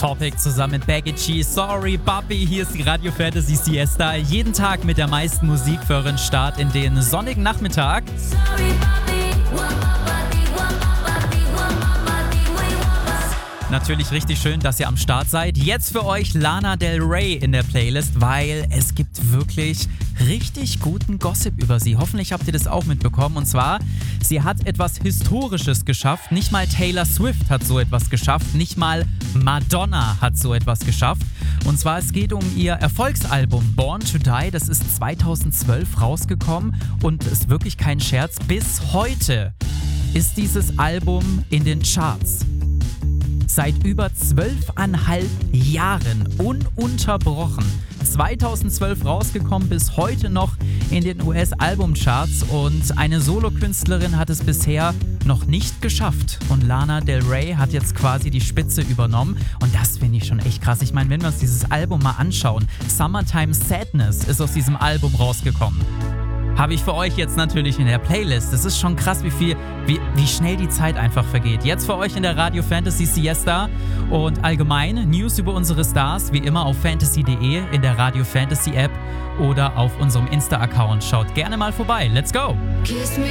Topic zusammen mit Baggy G. Sorry, Papi, hier ist die Radio Fantasy Siesta. Jeden Tag mit der meisten Musik für euren Start in den sonnigen Nachmittag. Natürlich richtig schön, dass ihr am Start seid. Jetzt für euch Lana Del Rey in der Playlist, weil es gibt wirklich richtig guten Gossip über sie. Hoffentlich habt ihr das auch mitbekommen. Und zwar, sie hat etwas Historisches geschafft. Nicht mal Taylor Swift hat so etwas geschafft. Nicht mal Madonna hat so etwas geschafft. Und zwar, es geht um ihr Erfolgsalbum Born to Die. Das ist 2012 rausgekommen und ist wirklich kein Scherz. Bis heute ist dieses Album in den Charts. Seit über 12,5 Jahren ununterbrochen. 2012 rausgekommen, bis heute noch in den US-Albumcharts und eine Solokünstlerin hat es bisher noch nicht geschafft. Und Lana Del Rey hat jetzt quasi die Spitze übernommen und das finde ich schon echt krass. Ich meine, wenn wir uns dieses Album mal anschauen, Summertime Sadness ist aus diesem Album rausgekommen. Habe ich für euch jetzt natürlich in der Playlist. Es ist schon krass, wie schnell die Zeit einfach vergeht. Jetzt für euch in der Radio Fantasy Siesta und allgemein News über unsere Stars wie immer auf fantasy.de, in der Radio Fantasy App oder auf unserem Insta-Account. Schaut gerne mal vorbei. Let's go!